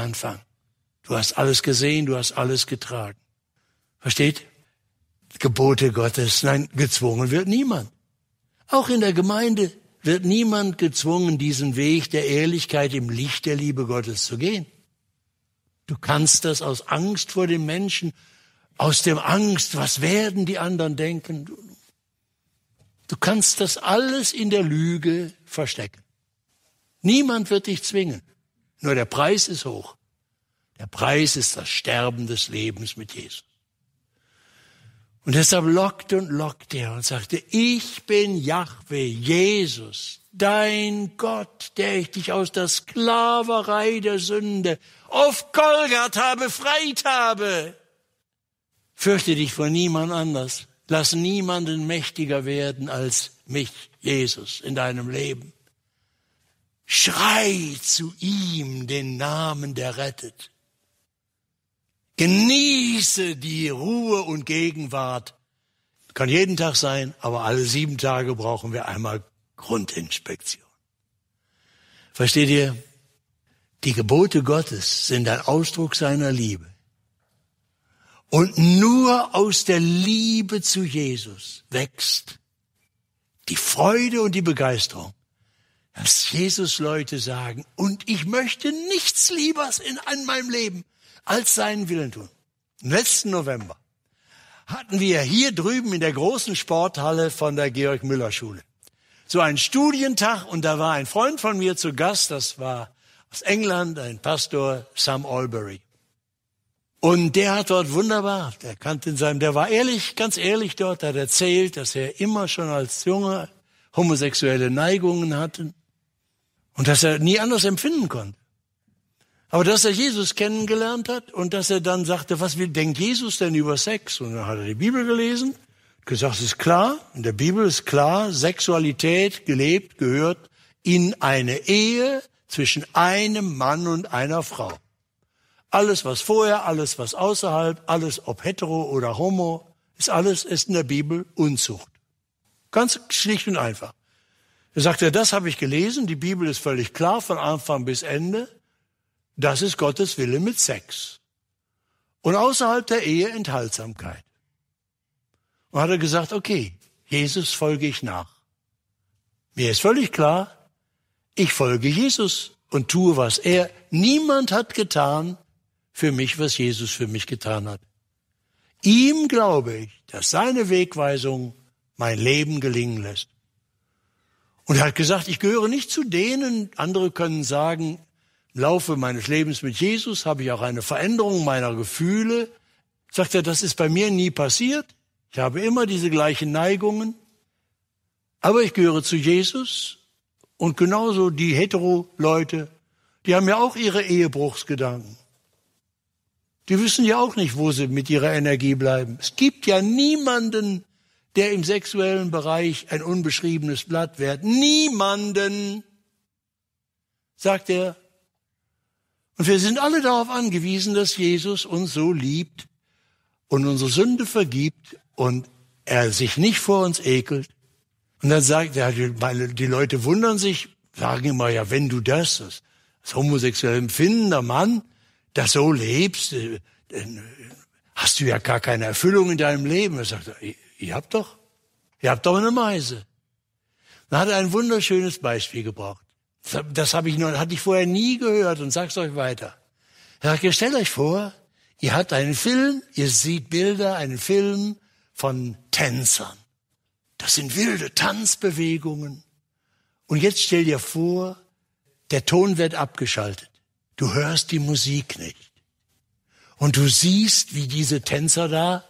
Neuanfang. Du hast alles gesehen, du hast alles getragen. Versteht? Gebote Gottes, nein, gezwungen wird niemand. Auch in der Gemeinde wird niemand gezwungen, diesen Weg der Ehrlichkeit im Licht der Liebe Gottes zu gehen. Du kannst das aus Angst vor dem Menschen, aus dem Angst, was werden die anderen denken. Du kannst das alles in der Lüge verstecken. Niemand wird dich zwingen. Nur der Preis ist hoch. Der Preis ist das Sterben des Lebens mit Jesus. Und deshalb lockt er und sagte, ich bin Jahwe, Jesus, dein Gott, der ich dich aus der Sklaverei der Sünde auf Golgatha befreit habe. Fürchte dich vor niemand anders. Lass niemanden mächtiger werden als mich, Jesus, in deinem Leben. Schrei zu ihm den Namen, der rettet. Genieße die Ruhe und Gegenwart. Kann jeden Tag sein, aber alle 7 Tage brauchen wir einmal Grundinspektion. Versteht ihr? Die Gebote Gottes sind ein Ausdruck seiner Liebe. Und nur aus der Liebe zu Jesus wächst die Freude und die Begeisterung, dass Jesus Leute sagen, und ich möchte nichts Liebers in meinem Leben als seinen Willen tun. Im letzten November hatten wir hier drüben in der großen Sporthalle von der Georg-Müller-Schule so einen Studientag, und da war ein Freund von mir zu Gast, das war aus England, ein Pastor, Sam Albury. Und der hat dort wunderbar, der war ehrlich, ganz ehrlich dort, hat erzählt, dass er immer schon als Junge homosexuelle Neigungen hatte und dass er nie anders empfinden konnte. Aber dass er Jesus kennengelernt hat und dass er dann sagte, was denkt Jesus denn über Sex? Und dann hat er die Bibel gelesen, gesagt, es ist klar, in der Bibel ist klar, Sexualität gelebt gehört in eine Ehe zwischen einem Mann und einer Frau. Alles, was vorher, alles, was außerhalb, alles, ob hetero oder homo, ist in der Bibel Unzucht. Ganz schlicht und einfach. Er sagte, das habe ich gelesen, die Bibel ist völlig klar, von Anfang bis Ende. Das ist Gottes Wille mit Sex. Und außerhalb der Ehe Enthaltsamkeit. Und hat er gesagt, okay, Jesus folge ich nach. Mir ist völlig klar, ich folge Jesus und tue, was er. Niemand hat getan für mich, was Jesus für mich getan hat. Ihm glaube ich, dass seine Wegweisung mein Leben gelingen lässt. Und er hat gesagt, ich gehöre nicht zu denen, andere können sagen, im Laufe meines Lebens mit Jesus habe ich auch eine Veränderung meiner Gefühle. Sagt er, das ist bei mir nie passiert. Ich habe immer diese gleichen Neigungen. Aber ich gehöre zu Jesus. Und genauso die Hetero-Leute, die haben ja auch ihre Ehebruchsgedanken. Die wissen ja auch nicht, wo sie mit ihrer Energie bleiben. Es gibt ja niemanden, der im sexuellen Bereich ein unbeschriebenes Blatt wäre. Niemanden, sagt er. Und wir sind alle darauf angewiesen, dass Jesus uns so liebt und unsere Sünde vergibt und er sich nicht vor uns ekelt. Und dann sagt er, die Leute wundern sich, sagen immer, ja, wenn du das als homosexuell empfindender Mann, das so lebst, dann hast du ja gar keine Erfüllung in deinem Leben. Er sagt, ihr habt doch eine Meise. Dann hat er ein wunderschönes Beispiel gebraucht. Das hatte ich vorher nie gehört und sag's euch weiter. Er sagt, stellt euch vor, ihr habt einen Film, ihr seht Bilder, einen Film von Tänzern. Das sind wilde Tanzbewegungen. Und jetzt stell dir vor, der Ton wird abgeschaltet. Du hörst die Musik nicht. Und du siehst, wie diese Tänzer da